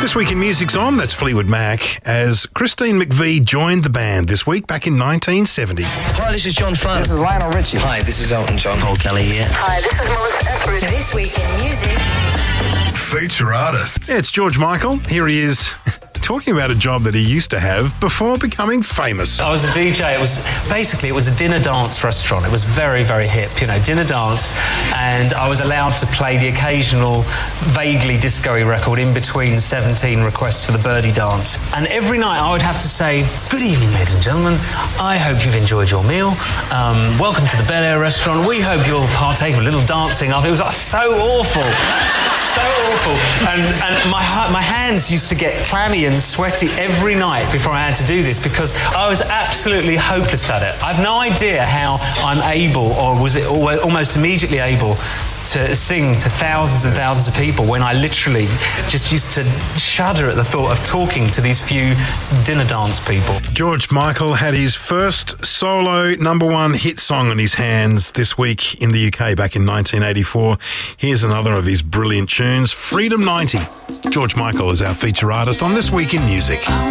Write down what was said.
This Week in Music's on, that's Fleetwood Mac, as Christine McVie joined the band this week back in 1970. Hi, this is John Fun. This is Lionel Richie. Hi, this is Elton John. Paul Kelly here. Hi, this is Melissa Etheridge. This Week in Music. Feature artist. Yeah, it's George Michael. Here he is talking about a job that he used to have before becoming famous. I was a DJ. It was a dinner dance restaurant. It was very, very hip, dinner dance. And I was allowed to play the occasional vaguely disco-y record in between 17 requests for the birdie dance. And every night I would have to say, "Good evening, ladies and gentlemen. I hope you've enjoyed your meal. Welcome to the Bel Air restaurant. We hope you'll partake of a little dancing after." It was so awful. So awful. And my hands used to get clammy and sweaty every night before I had to do this because I was absolutely hopeless at it. I've no idea how I'm able, or was it almost immediately able, to sing to thousands and thousands of people when I literally just used to shudder at the thought of talking to these few dinner dance people. George Michael had his first solo #1 hit song on his hands this week in the UK back in 1984. Here's another of his brilliant tunes, Freedom 90. George Michael is our feature artist on This Week in Music.